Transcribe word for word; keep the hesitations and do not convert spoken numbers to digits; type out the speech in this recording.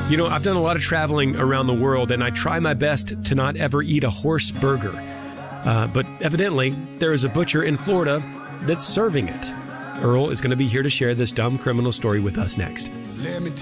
You know, I've done a lot of traveling around the world, and I try my best to not ever eat a horse burger. Uh, but evidently, there is a butcher in Florida that's serving it. Earl is going to be here to share this dumb criminal story with us next. Let me